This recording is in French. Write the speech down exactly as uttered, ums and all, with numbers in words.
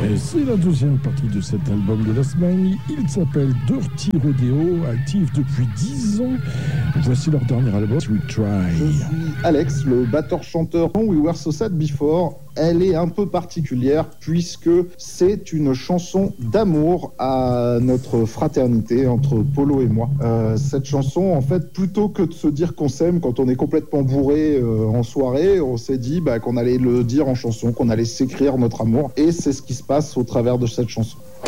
Et c'est la deuxième partie de cet album de la semaine. Il s'appelle Dirty Rodeo, actif depuis dix ans. Voici leur dernier album, We Try. Je suis Alex, le batteur-chanteur We Were So Sad Before. Elle est un peu particulière puisque c'est une chanson d'amour à notre fraternité entre Polo et moi. Euh, cette chanson, en fait, plutôt que de se dire qu'on s'aime quand on est complètement bourré euh, en soirée, on s'est dit bah, qu'on allait le dire en chanson, qu'on allait s'écrire notre amour. Et c'est ce qui se passe au travers de cette chanson.